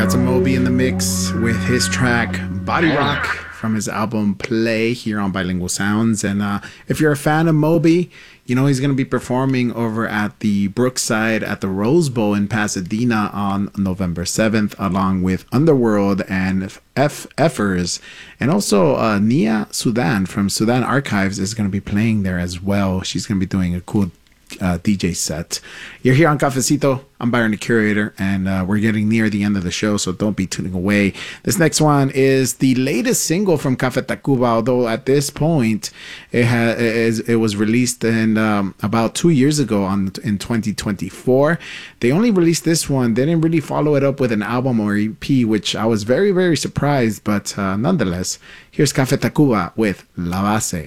That's a Moby in the mix with his track Body Rock from his album Play here on Bilingual Sounds. And if you're a fan of Moby, you know he's going to be performing over at the Brookside at the Rose Bowl in Pasadena on November 7th, along with Underworld and Effers. And also Nia Sudan from Sudan Archives is going to be playing there as well. She's going to be doing a cool DJ set. You're here on Cafecito. I'm Byron, the curator, and we're getting near the end of the show, so don't be tuning away. This next one is the latest single from Café Tacuba, although at this point it was released in about 2 years ago in 2024. They only released this one. They didn't really follow it up with an album or EP, which I was very, very surprised, but nonetheless, here's Café Tacuba with La Base.